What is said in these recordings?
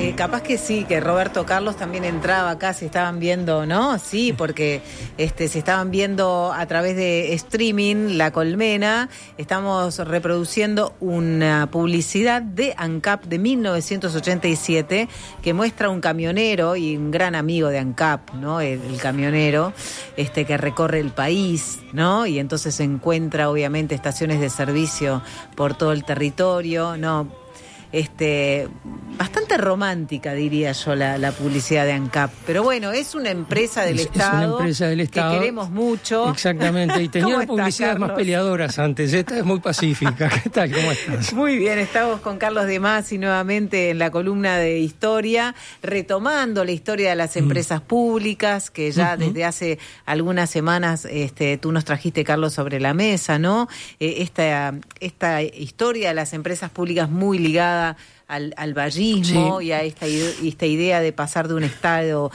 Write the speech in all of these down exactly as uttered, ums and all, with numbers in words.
eh, capaz que sí, que Roberto Carlos también entraba acá, se estaban viendo, ¿no? Sí, porque este, se estaban viendo a través de streaming La Colmena. Estamos reproduciendo una publicidad de ANCAP de mil novecientos ochenta y siete que muestra un camionero y un gran amigo de ANCAP, ¿no? El, el camionero este, que recorre el país, ¿no? Y entonces se encuentra obviamente estaciones de servicio por todo el territorio, ¿no? Este, bastante romántica, diría yo, la, la publicidad de ANCAP. Pero bueno, es una empresa del es, Estado, es una empresa del Estado que queremos mucho. Exactamente, y tenía publicidades más peleadoras antes. Esta es muy pacífica. ¿Qué tal? ¿Cómo estás? Muy bien, estamos con Carlos De Masi nuevamente en la columna de historia, retomando la historia de las empresas mm. públicas, que ya uh-huh. desde hace algunas semanas este, tú nos trajiste, Carlos, sobre la mesa, ¿no? Eh, esta, esta historia de las empresas públicas muy ligada Al, al vallismo sí. y a esta, esta idea de pasar de un estado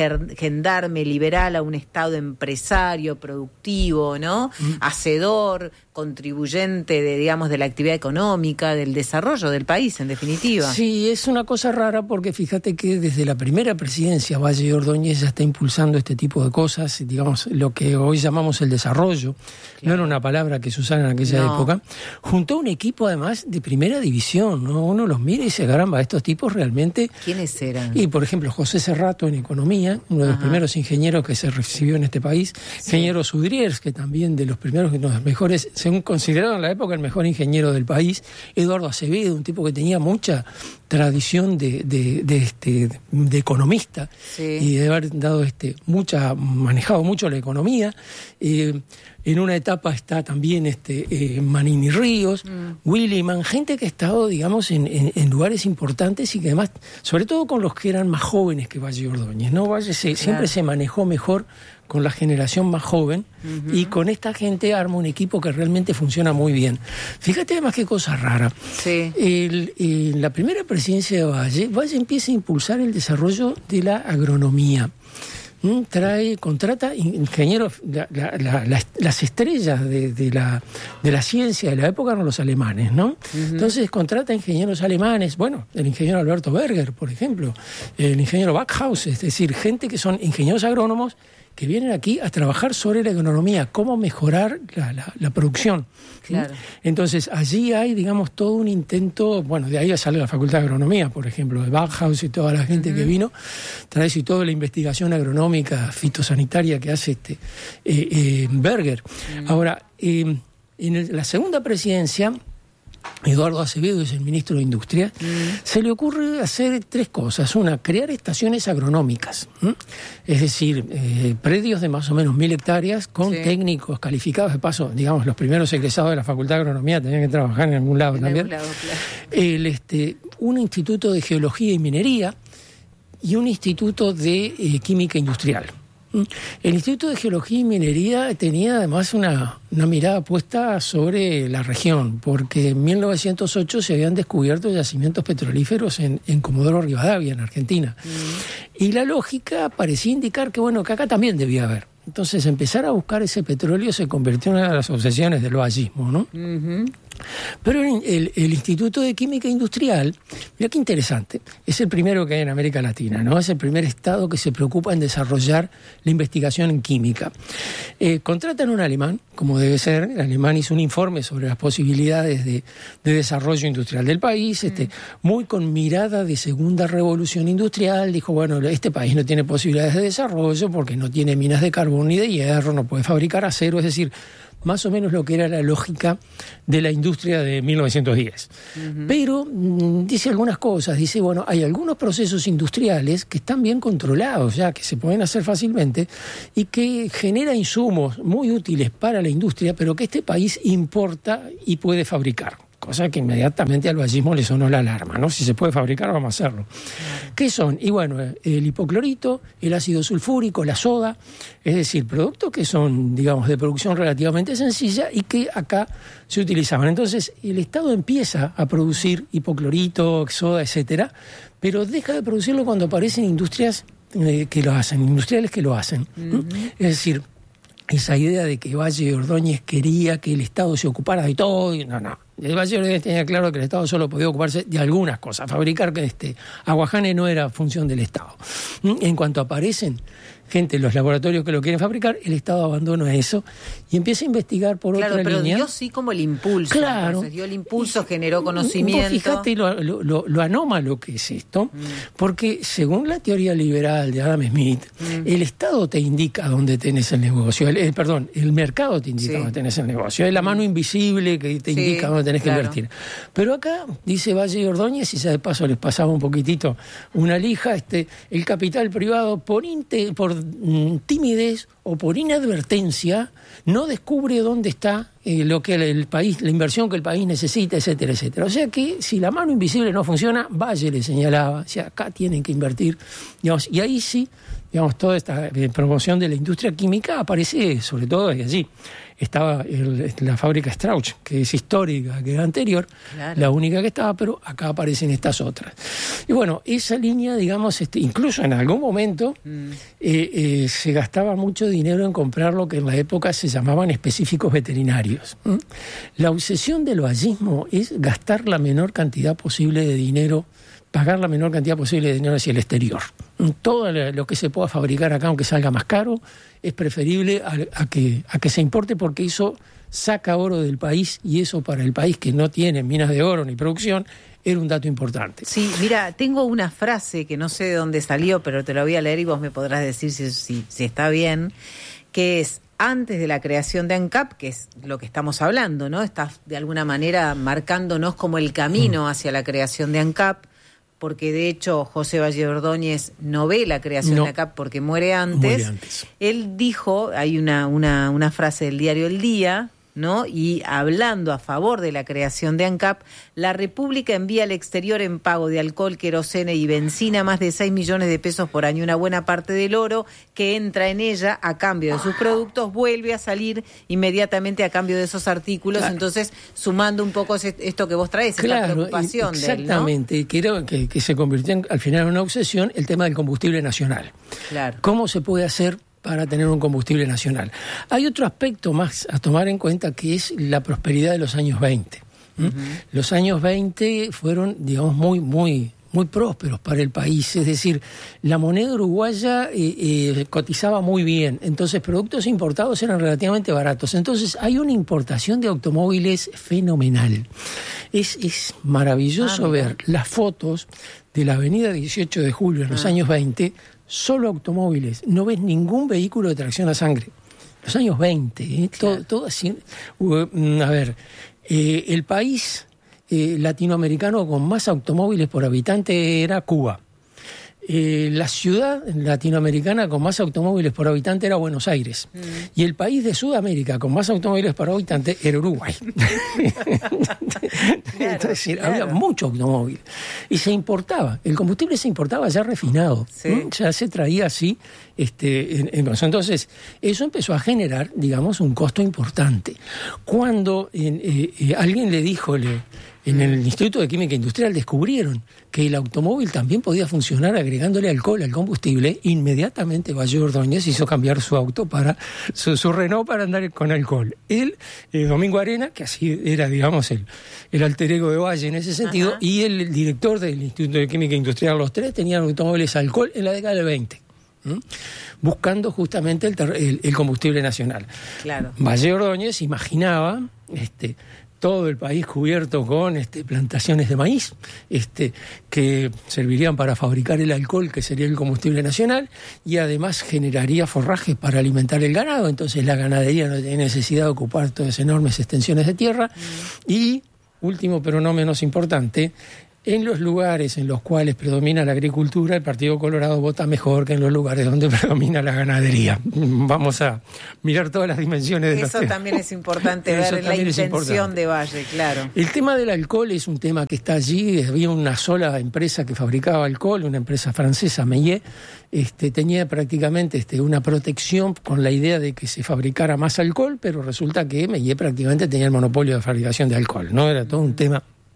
gendarme liberal a un estado empresario, productivo, ¿no? Mm. Hacedor, contribuyente de, digamos, de la actividad económica, del desarrollo del país, en definitiva. Sí, es una cosa rara porque fíjate que desde la primera presidencia Valle y Ordóñez ya está impulsando este tipo de cosas, digamos, lo que hoy llamamos el desarrollo, claro. No era una palabra que se usara en aquella no. época, junto a un equipo además de primera división, ¿no? Uno los mira y dice, caramba, estos tipos realmente... ¿Quiénes eran? Y, por ejemplo, José Cerrato en economía, uno de los Ajá. primeros ingenieros que se recibió en este país, sí. Ingeniero Sudriers, que también de los primeros, de los mejores... según considerado en la época el mejor ingeniero del país, Eduardo Acevedo, un tipo que tenía mucha tradición de, de, de, este, de economista sí. y de haber dado este, mucha, manejado mucho la economía. Eh, en una etapa está también este, eh, Manini Ríos, mm. Williman, gente que ha estado, digamos, en, en, en lugares importantes y que además, sobre todo con los que eran más jóvenes que Valle y Ordóñez, ¿no? Valle se, claro. siempre se manejó mejor con la generación más joven uh-huh. y con esta gente arma un equipo que realmente funciona muy bien. Fíjate además qué cosa rara. Sí. El, el, la primera presidencia de Valle, Valle empieza a impulsar el desarrollo de la agronomía. Trae, contrata ingenieros, la, la, la, las, las estrellas de, de, la, de la ciencia de la época eran los alemanes, ¿no? Uh-huh. Entonces contrata ingenieros alemanes, bueno, el ingeniero Alberto Berger, por ejemplo, el ingeniero Backhaus, es decir, gente que son ingenieros agrónomos que vienen aquí a trabajar sobre la agronomía, cómo mejorar la, la, la producción. Claro. Entonces, allí hay, digamos, todo un intento, bueno, de ahí sale la Facultad de Agronomía, por ejemplo, de Bauhaus y toda la gente uh-huh. que vino, trae y toda la investigación agronómica, fitosanitaria que hace este eh, eh, Berger. Uh-huh. Ahora, eh, en el, la segunda presidencia, Eduardo Acevedo es el ministro de Industria, mm. se le ocurre hacer tres cosas. Una, crear estaciones agronómicas, ¿m? Es decir, eh, predios de más o menos mil hectáreas con sí. técnicos calificados. De paso, digamos, los primeros egresados de la Facultad de Agronomía tenían que trabajar en algún lado en también. Algún lado, claro. El, este, un instituto de geología y minería y un instituto de eh, química industrial. El Instituto de Geología y Minería tenía además una, una mirada puesta sobre la región, porque en mil novecientos ocho se habían descubierto yacimientos petrolíferos en, en Comodoro Rivadavia, en Argentina. Mm. Y la lógica parecía indicar que, bueno, que acá también debía haber. Entonces, empezar a buscar ese petróleo se convirtió en una de las obsesiones del vallismo, ¿no? Uh-huh. Pero el, el, el Instituto de Química Industrial, mira qué interesante, es el primero que hay en América Latina, ¿no? Es el primer estado que se preocupa en desarrollar la investigación en química. Eh, contratan a un alemán, como debe ser, el alemán hizo un informe sobre las posibilidades de, de desarrollo industrial del país, mm. este, muy con mirada de segunda revolución industrial, dijo, bueno, este país no tiene posibilidades de desarrollo porque no tiene minas de carbón ni de hierro, no puede fabricar acero, es decir, más o menos lo que era la lógica de la industria de mil novecientos diez. Uh-huh. Pero mmm, dice algunas cosas, dice, bueno, hay algunos procesos industriales que están bien controlados ya, que se pueden hacer fácilmente y que genera insumos muy útiles para la industria, pero que este país importa y puede fabricar. Cosa que inmediatamente al vallismo le sonó la alarma, ¿no? Si se puede fabricar, vamos a hacerlo. Claro. ¿Qué son? Y bueno, el hipoclorito, el ácido sulfúrico, la soda, es decir, productos que son, digamos, de producción relativamente sencilla y que acá se utilizaban. Entonces, el Estado empieza a producir hipoclorito, soda, etcétera, pero deja de producirlo cuando aparecen industrias eh, que lo hacen, industriales que lo hacen. Uh-huh. Es decir, esa idea de que Valle de Ordóñez quería que el Estado se ocupara de todo, y no, no. El Valle de Ordóñez tenía claro que el Estado solo podía ocuparse de algunas cosas. Fabricar este, aguajanes no era función del Estado. En cuanto aparecen gente en los laboratorios que lo quieren fabricar, el Estado abandona eso y empieza a investigar por claro, otra pero línea. Dio sí como el impulso. Claro. Entonces, dio el impulso, generó conocimiento. Fíjate lo, lo, lo anómalo que es esto, mm. porque según la teoría liberal de Adam Smith, mm. el Estado te indica dónde tenés el negocio, el, el, perdón, el mercado te indica sí. dónde tenés el negocio, es la mano invisible que te sí, indica dónde tenés claro. que invertir. Pero acá, dice Valle de Ordóñez, y ya de paso les pasaba un poquitito una lija, este, el capital privado por, inte, por timidez o por inadvertencia no descubre dónde está eh, lo que el, el país, la inversión que el país necesita, etcétera, etcétera. O sea que si la mano invisible no funciona, Valle le señalaba, o sea, acá tienen que invertir, digamos, y ahí sí, digamos, toda esta eh, promoción de la industria química aparece sobre todo desde allí. Estaba el, la fábrica Strauch, que es histórica, que era anterior, claro. la única que estaba, pero acá aparecen estas otras. Y bueno, esa línea, digamos, este, incluso en algún momento mm. eh, eh, se gastaba mucho dinero en comprar lo que en la época se llamaban específicos veterinarios. ¿Mm? La obsesión del vallismo es gastar la menor cantidad posible de dinero, pagar la menor cantidad posible de dinero hacia el exterior. Todo lo que se pueda fabricar acá, aunque salga más caro, es preferible a, a, que, a que se importe, porque eso saca oro del país, y eso para el país que no tiene minas de oro ni producción era un dato importante. Sí, mira, tengo una frase que no sé de dónde salió, pero te la voy a leer y vos me podrás decir si, si, si está bien, que es: antes de la creación de ANCAP, que es lo que estamos hablando, ¿no? Está de alguna manera marcándonos como el camino hacia la creación de ANCAP, porque de hecho José Valle de Ordóñez no ve la creación no, de ANCAP porque muere antes. muere antes. Él dijo, hay una, una, una frase del diario El Día, ¿no? Y hablando a favor de la creación de ANCAP, la República envía al exterior en pago de alcohol, querosene y benzina más de seis millones de pesos por año. Una buena parte del oro que entra en ella a cambio de sus productos vuelve a salir inmediatamente a cambio de esos artículos. Claro. Entonces, sumando un poco esto que vos traes, claro, esta preocupación de él, ¿no? Exactamente, que, era, que, que se convirtió en, al final en una obsesión, el tema del combustible nacional. Claro. ¿Cómo se puede hacer para tener un combustible nacional? Hay otro aspecto más a tomar en cuenta, que es la prosperidad de los años veinte. ¿Mm? Uh-huh. Los años veinte fueron, digamos, muy, muy, muy prósperos para el país. Es decir, la moneda uruguaya eh, eh, cotizaba muy bien, entonces productos importados eran relativamente baratos. Entonces hay una importación de automóviles fenomenal. Es, es maravilloso ah, ver las fotos de la avenida dieciocho de julio en los ah. años veinte, solo automóviles, no ves ningún vehículo de tracción a sangre. Los años veinte, ¿eh? Claro. todo, todo así. Uh, a ver, eh, el país eh, latinoamericano con más automóviles por habitante era Cuba. Eh, la ciudad latinoamericana con más automóviles por habitante era Buenos Aires. Mm. Y el país de Sudamérica con más automóviles por habitante era Uruguay. Claro, es decir, claro. había mucho automóvil. Y se importaba. El combustible se importaba ya refinado. ¿Sí? ¿Mm? Ya se traía así. Este, en, en, entonces, eso empezó a generar, digamos, un costo importante. Cuando en, eh, eh, alguien le dijo... Le, En el Instituto de Química Industrial descubrieron que el automóvil también podía funcionar agregándole alcohol al combustible. Inmediatamente Valle de Ordóñez hizo cambiar su auto para su, su Renault para andar con alcohol. Él, eh, Domingo Arena, que así era, digamos, el, el alter ego de Valle en ese sentido, Ajá. y el, el director del Instituto de Química Industrial, los tres tenían automóviles a alcohol en la década del veinte. ¿Mm? Buscando justamente el, el, el combustible nacional. Claro. Valle de Ordóñez imaginaba... este todo el país cubierto con este, plantaciones de maíz este, que servirían para fabricar el alcohol, que sería el combustible nacional, y además generaría forraje para alimentar el ganado. Entonces la ganadería no tiene necesidad de ocupar todas enormes extensiones de tierra. Mm. Y, último pero no menos importante, en los lugares en los cuales predomina la agricultura, el Partido Colorado vota mejor que en los lugares donde predomina la ganadería. Vamos a mirar todas las dimensiones de Eso también es importante ver la intención de Valle, claro. El tema del alcohol es un tema que está allí. Había una sola empresa que fabricaba alcohol, una empresa francesa, Meillet. Este, tenía prácticamente este, una protección con la idea de que se fabricara más alcohol, pero resulta que Meillet prácticamente tenía el monopolio de fabricación de alcohol, ¿no? Era todo un tema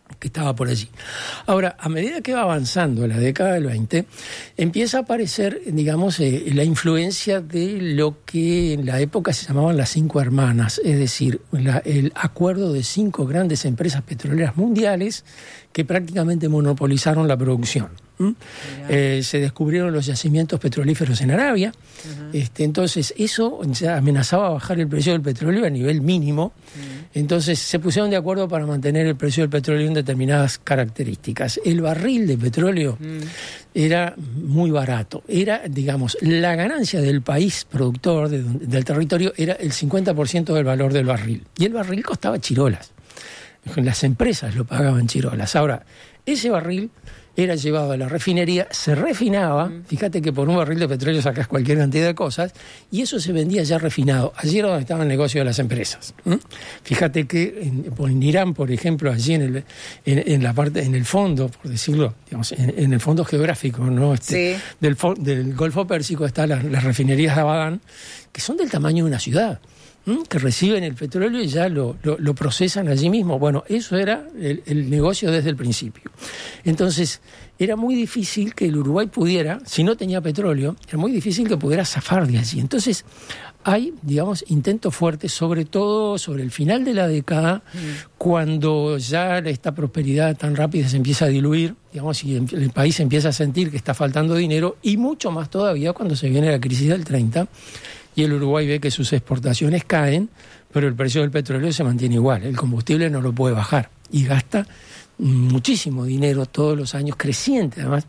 que estaba por allí. Ahora, a medida que va avanzando la década del veinte, empieza a aparecer, digamos, eh, la influencia de lo que en la época se llamaban las cinco hermanas, es decir, la, el acuerdo de cinco grandes empresas petroleras mundiales que prácticamente monopolizaron la producción. ¿Mm? Eh, se descubrieron los yacimientos petrolíferos en Arabia. Uh-huh. este, entonces eso ya amenazaba bajar el precio del petróleo a nivel mínimo. Uh-huh. Entonces se pusieron de acuerdo para mantener el precio del petróleo en determinadas características. El barril de petróleo uh-huh. era muy barato. Era, digamos, la ganancia del país productor, de, del territorio, era el cincuenta por ciento del valor del barril. Y el barril costaba chirolas. Las empresas lo pagaban chirolas. Ahora, ese barril era llevado a la refinería, se refinaba, fíjate que por un barril de petróleo sacas cualquier cantidad de cosas, y eso se vendía ya refinado. Allí era donde estaba el negocio de las empresas. ¿Mm? Fíjate que en, en Irán, por ejemplo, allí en el, en, en la parte, en el fondo, por decirlo, digamos, en, en el fondo geográfico, ¿no? Este, sí. del, del Golfo Pérsico están las, las refinerías de Abadán, que son del tamaño de una ciudad, que reciben el petróleo y ya lo, lo, lo procesan allí mismo. Bueno, eso era el, el negocio desde el principio. Entonces, era muy difícil que el Uruguay pudiera, si no tenía petróleo, era muy difícil que pudiera zafar de allí. Entonces, hay, digamos, intentos fuertes, sobre todo sobre el final de la década, mm. cuando ya esta prosperidad tan rápida se empieza a diluir, digamos, y el país empieza a sentir que está faltando dinero, y mucho más todavía cuando se viene la crisis del treinta, y el Uruguay ve que sus exportaciones caen, pero el precio del petróleo se mantiene igual. El combustible no lo puede bajar y gasta muchísimo dinero todos los años, creciente además,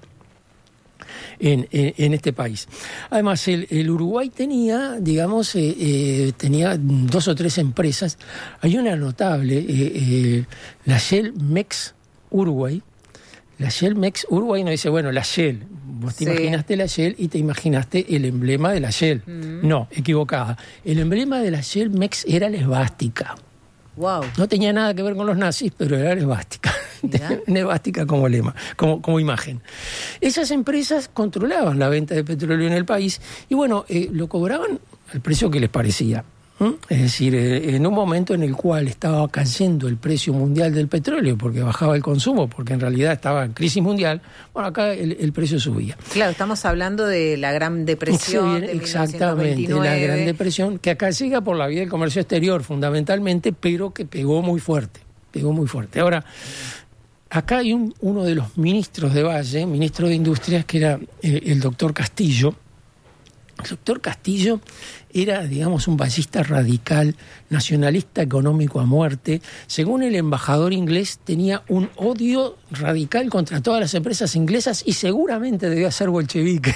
en, en, en este país. Además, el, el Uruguay tenía, digamos, eh, eh, tenía dos o tres empresas. Hay una notable, eh, eh, la Shell Mex Uruguay. La Shell Mex Uruguay no dice, bueno, la Shell. Vos te sí. imaginaste la Shell y te imaginaste el emblema de la Shell. Mm. No, equivocada. El emblema de la Shell Mex era la esvástica. Wow. No tenía nada que ver con los nazis, pero era la esvástica. Una esvástica como lema, como, como imagen. Esas empresas controlaban la venta de petróleo en el país y, bueno, eh, lo cobraban al precio que les parecía. ¿Mm? Es decir, eh, en un momento en el cual estaba cayendo el precio mundial del petróleo porque bajaba el consumo, porque en realidad estaba en crisis mundial, bueno, acá el, el precio subía. Claro, estamos hablando de la Gran Depresión. Sí, de exactamente, la Gran Depresión, que acá llega por la vía del comercio exterior fundamentalmente, pero que pegó muy fuerte, pegó muy fuerte. Ahora, acá hay un, uno de los ministros de Valle, ministro de Industrias, que era eh, el doctor Castillo. El doctor Castillo era, digamos, un vallista radical, nacionalista económico a muerte. Según el embajador inglés, tenía un odio radical contra todas las empresas inglesas y seguramente debía ser bolchevique.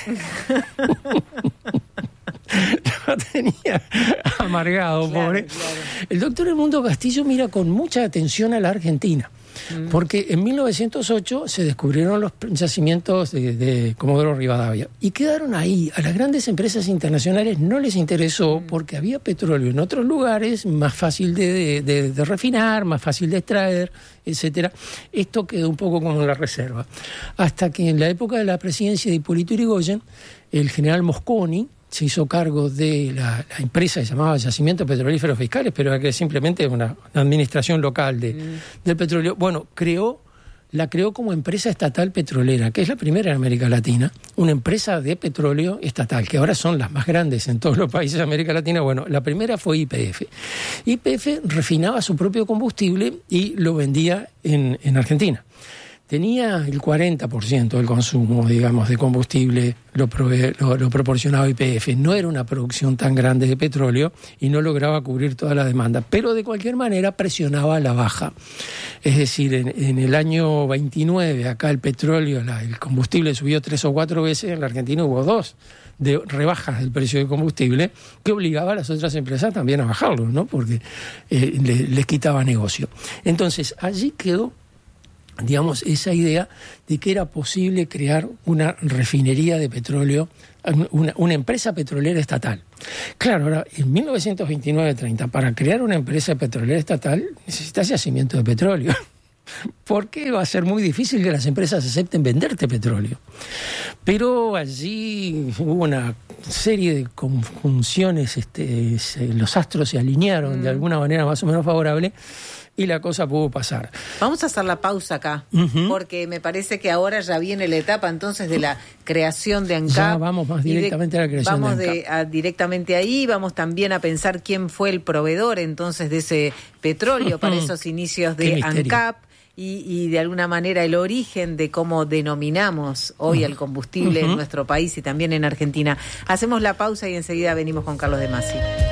Lo tenía amargado, claro, pobre. Claro. El doctor Edmundo Castillo mira con mucha atención a la Argentina. Porque en mil novecientos ocho se descubrieron los yacimientos de, de Comodoro Rivadavia y quedaron ahí. A las grandes empresas internacionales no les interesó porque había petróleo en otros lugares, más fácil de, de, de refinar, más fácil de extraer, etcétera. Esto quedó un poco como en la reserva. Hasta que en la época de la presidencia de Hipólito Yrigoyen, el general Mosconi se hizo cargo de la, la empresa que se llamaba Yacimientos Petrolíferos Fiscales, pero era que simplemente una, una administración local de, mm. del petróleo. Bueno, creó, la creó como empresa estatal petrolera, que es la primera en América Latina, una empresa de petróleo estatal, que ahora son las más grandes en todos los países de América Latina. Bueno, la primera fue Y P F. Y P F refinaba su propio combustible y lo vendía en, en Argentina. Tenía el cuarenta por ciento del consumo, digamos, de combustible, lo, prove, lo, lo proporcionaba Y P F. No era una producción tan grande de petróleo y no lograba cubrir toda la demanda, pero de cualquier manera presionaba a la baja. Es decir, en, en el año veintinueve, acá el petróleo, la, el combustible subió tres o cuatro veces, en la Argentina hubo dos de rebajas del precio del combustible que obligaba a las otras empresas también a bajarlo, ¿no? Porque eh, les, les quitaba negocio. Entonces, allí quedó, digamos, esa idea de que era posible crear una refinería de petróleo, una, una empresa petrolera estatal. Claro, ahora, en mil novecientos veintinueve treinta, para crear una empresa petrolera estatal necesitas yacimiento de petróleo. Porque va a ser muy difícil que las empresas acepten venderte petróleo. Pero allí hubo una serie de conjunciones, este, se, los astros se alinearon mm. de alguna manera más o menos favorable. y la cosa pudo pasar. Vamos a hacer la pausa acá, uh-huh. porque me parece que ahora ya viene la etapa entonces de la creación de ANCAP. Ya vamos más directamente de, a la creación vamos de ANCAP. De, a, directamente ahí, vamos también a pensar quién fue el proveedor entonces de ese petróleo para esos inicios de ANCAP. Y, y de alguna manera el origen de cómo denominamos hoy uh-huh. el combustible uh-huh. en nuestro país y también en Argentina. Hacemos la pausa y enseguida venimos con Carlos De Masi.